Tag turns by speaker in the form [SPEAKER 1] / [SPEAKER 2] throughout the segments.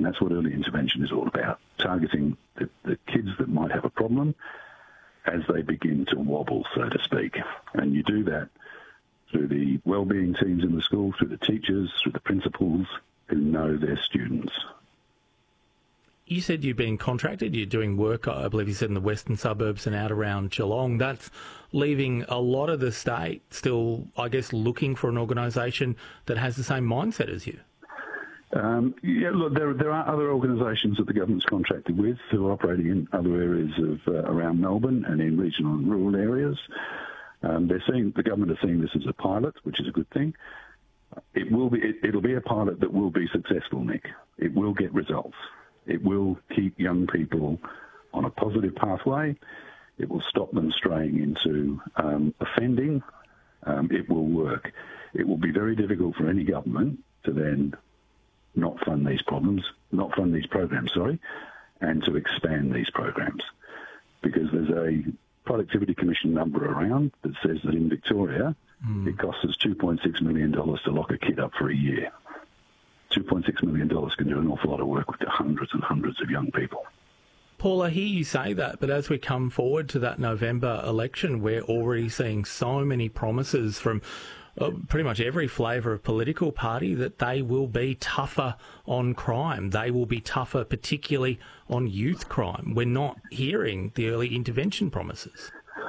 [SPEAKER 1] And that's what early intervention is all about, targeting the kids that might have a problem as they begin to wobble, so to speak. And you do that through the wellbeing teams in the school, through the teachers, through the principals who know their students.
[SPEAKER 2] You said you've been contracted. You're doing work, I believe you said, in the western suburbs and out around Geelong. That's leaving a lot of the state still, I guess, looking for an organisation that has the same mindset as you.
[SPEAKER 1] Yeah, look, there are other organisations that the government's contracted with who are operating in other areas of around Melbourne and in regional and rural areas. The government are seeing this as a pilot, which is a good thing. It'll be a pilot that will be successful, Nick. It will get results. It will keep young people on a positive pathway. It will stop them straying into offending. It will work. It will be very difficult for any government to then not fund these programs, and to expand these programs. Because there's a Productivity Commission number around that says that in Victoria, it costs us $2.6 million to lock a kid up for a year. $2.6 million can do an awful lot of work with hundreds and hundreds of young people.
[SPEAKER 2] Paul, I hear you say that, but as we come forward to that November election, we're already seeing so many promises from pretty much every flavour of political party that they will be tougher on crime. They will be tougher, particularly on youth crime. We're not hearing the early intervention promises.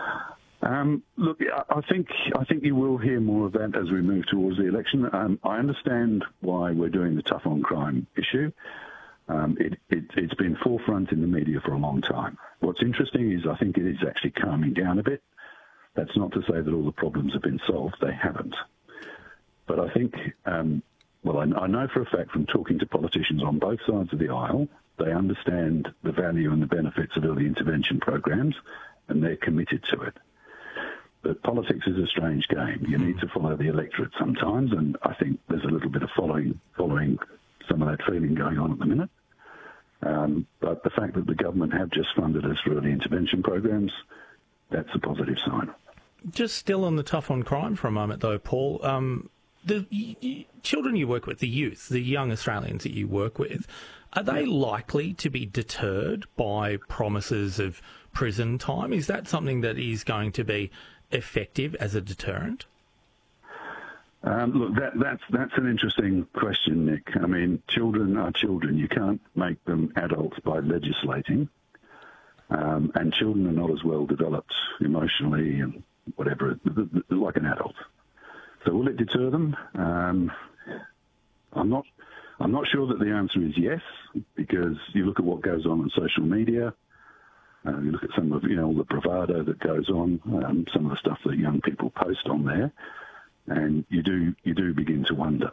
[SPEAKER 1] Look, I think you will hear more of that as we move towards the election. I understand why we're doing the tough on crime issue. It's been forefront in the media for a long time. What's interesting is I think it is actually calming down a bit. That's not to say that all the problems have been solved. They haven't. But I think, I know for a fact from talking to politicians on both sides of the aisle, they understand the value and the benefits of early intervention programs, and they're committed to it. But politics is a strange game. You need to follow the electorate sometimes, and I think there's a little bit of following some of that feeling going on at the minute. But the fact that the government have just funded us for early intervention programs, that's a positive sign.
[SPEAKER 2] Just still on the tough on crime for a moment, though, Paul. The children you work with, the youth, the young Australians that you work with, are they likely to be deterred by promises of prison time? Is that something that is going to be effective as a deterrent?
[SPEAKER 1] Look, that's an interesting question, Nick. I mean, children are children. You can't make them adults by legislating. And children are not as well developed emotionally and whatever, like an adult. So will it deter them? I'm not sure that the answer is yes, because you look at what goes on social media, you look at some of all the bravado that goes on, some of the stuff that young people post on there, and you do begin to wonder.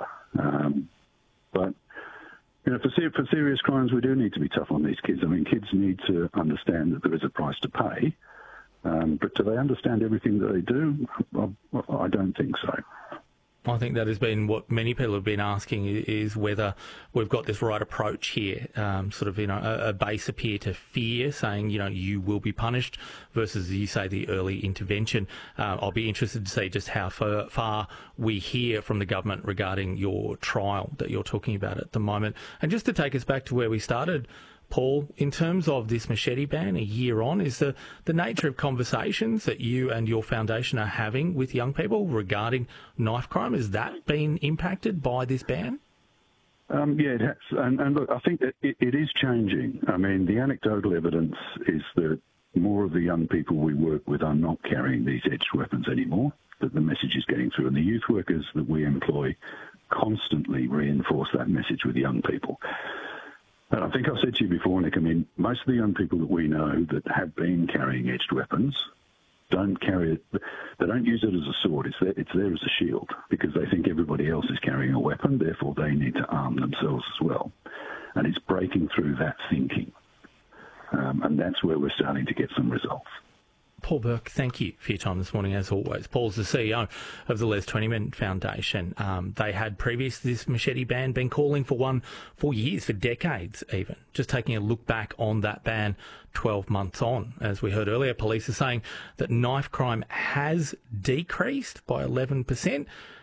[SPEAKER 1] But for serious crimes, we do need to be tough on these kids. I mean, kids need to understand that there is a price to pay, but do they understand everything that they do? I don't think so.
[SPEAKER 2] I think that has been what many people have been asking, is whether we've got this right approach here, a base appear to fear, saying, you will be punished, versus, you say, the early intervention. I'll be interested to see just how far we hear from the government regarding your trial that you're talking about at the moment. And just to take us back to where we started, Paul, in terms of this machete ban a year on, is the nature of conversations that you and your foundation are having with young people regarding knife crime, has that been impacted by this ban?
[SPEAKER 1] Yeah, it has. And look, I think that it is changing. I mean, the anecdotal evidence is that more of the young people we work with are not carrying these edged weapons anymore, that the message is getting through. And the youth workers that we employ constantly reinforce that message with young people. And I think I've said to you before, Nick, I mean, most of the young people that we know that have been carrying edged weapons don't carry it, they don't use it as a sword, it's there as a shield, because they think everybody else is carrying a weapon, therefore they need to arm themselves as well. And it's breaking through that thinking. And that's where we're starting to get some results.
[SPEAKER 2] Paul Burke, thank you for your time this morning, as always. Paul's the CEO of the Les Twentyman Foundation. They had previous to this machete ban been calling for one for years, for decades even. Just taking a look back on that ban 12 months on. As we heard earlier, police are saying that knife crime has decreased by 11%.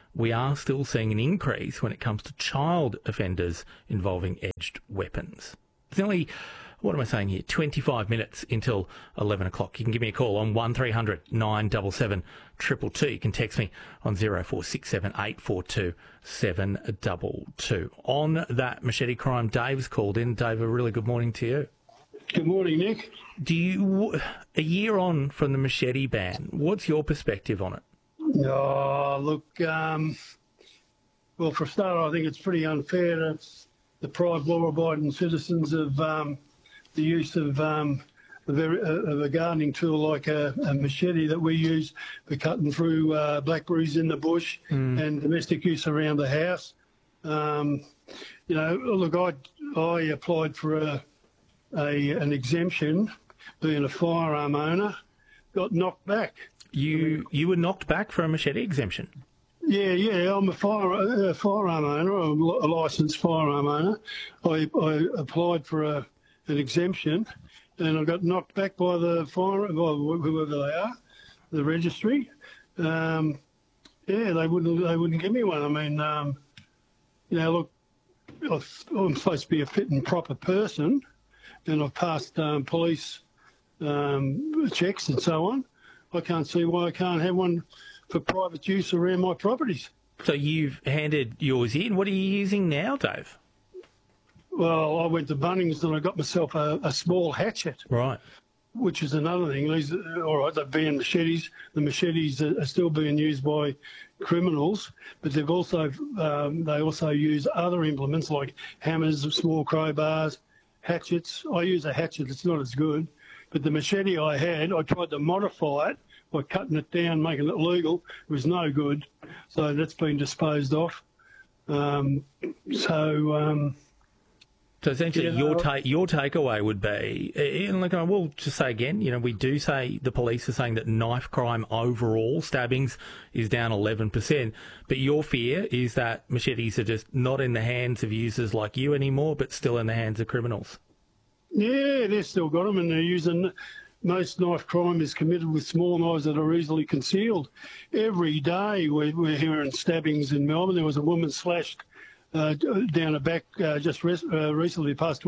[SPEAKER 2] we are still seeing an increase when it comes to child offenders involving edged weapons. It's only, what am I saying here, 25 minutes until 11 o'clock. You can give me a call on 1300 977 222. You can text me on 0467 842 722. On that machete crime, Dave's called in. Dave, a really good morning to you.
[SPEAKER 3] Good morning, Nick.
[SPEAKER 2] A year on from the machete ban, what's your perspective on it?
[SPEAKER 3] Oh, look, well, for a start, I think it's pretty unfair to deprive law-abiding citizens of the use of a gardening tool like a machete that we use for cutting through blackberries in the bush and domestic use around the house. Look, I applied for an exemption, being a firearm owner, got knocked back.
[SPEAKER 2] You were knocked back for a machete exemption?
[SPEAKER 3] Yeah, I'm a firearm owner, I'm a licensed firearm owner. I applied for an exemption, and I got knocked back by whoever they are, the registry. They wouldn't give me one. I mean, look, I'm supposed to be a fit and proper person, and I've passed police checks and so on. I can't see why I can't have one for private use around my properties.
[SPEAKER 2] So you've handed yours in. What are you using now, Dave?
[SPEAKER 3] Well, I went to Bunnings and I got myself a small hatchet. Right. Which is another thing. They're being machetes. The machetes are still being used by criminals, but they also use other implements like hammers, small crowbars, hatchets. I use a hatchet. It's not as good. But the machete I had, I tried to modify it by cutting it down, making it legal. It was no good. So that's been disposed of. So
[SPEAKER 2] essentially, your takeaway would be, and like I will just say again, we do say the police are saying that knife crime overall, stabbings, is down 11%. But your fear is that machetes are just not in the hands of users like you anymore, but still in the hands of criminals.
[SPEAKER 3] Yeah, they've still got them, and they're using. Most knife crime is committed with small knives that are easily concealed. Every day we're hearing stabbings in Melbourne. There was a woman slashed down her back just recently, past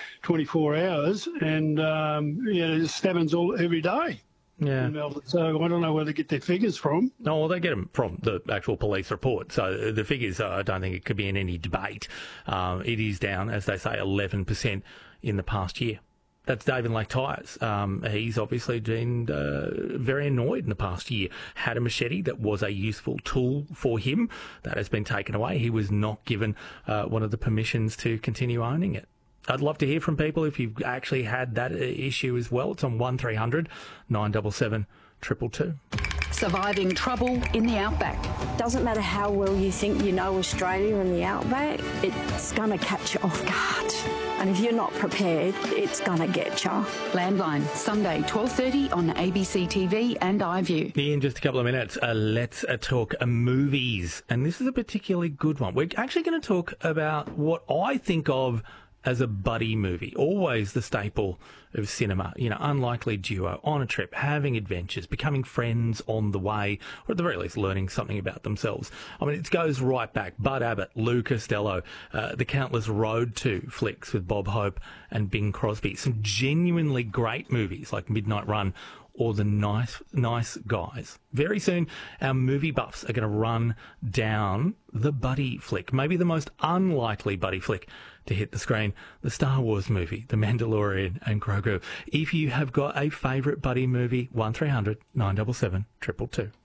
[SPEAKER 3] 24 hours, and there's stabbings every day. Yeah. In Melbourne. So I don't know where they get their figures from.
[SPEAKER 2] No, well, they get them from the actual police report. So the figures, I don't think it could be in any debate. It is down, as they say, 11% in the past year. That's Dave in Lake Tyres. He's obviously been very annoyed in the past year. Had a machete that was a useful tool for him. That has been taken away. He was not given one of the permissions to continue owning it. I'd love to hear from people if you've actually had that issue as well. It's on 1300 977 222.
[SPEAKER 4] Surviving trouble in the outback.
[SPEAKER 5] Doesn't matter how well you think you know Australia and the outback, it's going to catch you off guard. And if you're not prepared, it's going to get you.
[SPEAKER 4] Landline, Sunday, 12:30 on ABC TV and iView.
[SPEAKER 2] In just a couple of minutes, let's talk movies. And this is a particularly good one. We're actually going to talk about what I think of as a buddy movie, always the staple of cinema. Unlikely duo on a trip, having adventures, becoming friends on the way, or at the very least learning something about themselves. I mean, it goes right back. Bud Abbott, Lou Costello, the countless Road to flicks with Bob Hope and Bing Crosby. Some genuinely great movies like Midnight Run or The Nice Guys. Very soon, our movie buffs are going to run down the buddy flick, maybe the most unlikely buddy flick to hit the screen, the Star Wars movie, The Mandalorian and Grogu. If you have got a favourite buddy movie, 1300 977 222.